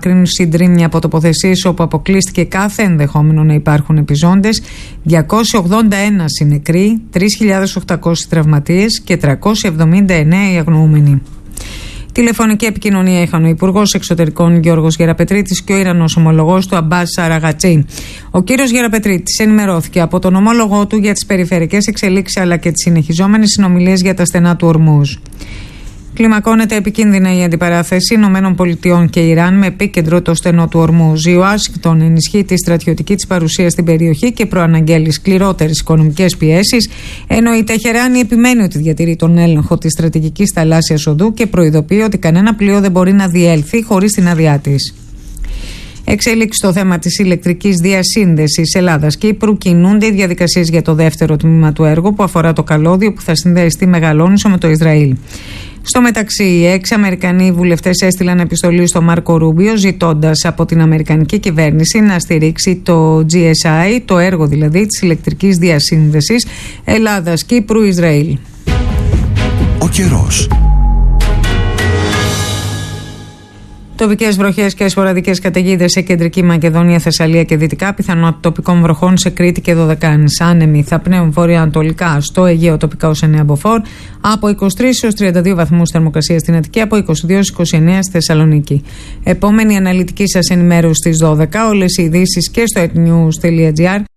μακρινή συντρίμμια από τοποθεσίες όπου αποκλείστηκε κάθε ενδεχόμενο να υπάρχουν επιζώντες, 281 συνεκροί, 3.800 τραυματίες και 379 οι αγνοούμενοι. Τηλεφωνική επικοινωνία είχαν ο Υπουργός Εξωτερικών Γιώργος Γεραπετρίτης και ο Ιρανός ομολογός του Αμπάς Αραγατσί. Ο κύριος Γεραπετρίτης ενημερώθηκε από τον ομόλογό του για τις περιφερειακές εξελίξεις αλλά και τις συνεχιζόμενες συνομιλίες για τα στενά του Ορμούζ. Κλιμακώνεται επικίνδυνα η αντιπαράθεση Ηνωμένων Πολιτειών και Ιράν με επίκεντρο το στενό του Ορμούζ. Η Ουάσιγκτον ενισχύει τη στρατιωτική της παρουσία στην περιοχή και προαναγγέλει σκληρότερες οικονομικές πιέσεις, ενώ η Τεχεράνη επιμένει ότι διατηρεί τον έλεγχο της στρατηγικής θαλάσσιας οδού και προειδοποιεί ότι κανένα πλοίο δεν μπορεί να διέλθει χωρίς την άδειά της. Εξέλιξη στο θέμα της ηλεκτρικής διασύνδεσης Ελλάδας-Κύπρου. Κινούνται οι διαδικασίες για το δεύτερο τμήμα του έργου που αφορά το καλώδιο που θα συνδέσει τη Μεγαλόνισσο με το Ισραήλ. Στο μεταξύ, οι 6 Αμερικανοί βουλευτές έστειλαν επιστολή στο Μάρκο Ρούμπιο ζητώντας από την Αμερικανική κυβέρνηση να στηρίξει το GSI, το έργο δηλαδή της ηλεκτρικής διασύνδεσης Ελλάδας-Κύπρου-Ισραήλ. Ο καιρός. Τοπικές βροχές και σποραδικές καταιγίδες σε κεντρική Μακεδονία, Θεσσαλία και δυτικά. Πιθανότητα τοπικών βροχών σε Κρήτη και Δωδεκάνης. Άνεμοι θα πνέουν βορειοανατολικά στο Αιγαίο, τοπικά ως 9 μποφόρ. Από 23 έως 32 βαθμούς θερμοκρασία στην Αττική, από 22 έως 29 στη Θεσσαλονίκη. Επόμενη αναλυτική σας ενημέρωση στις 12. Όλες οι ειδήσεις και στο etnews.gr.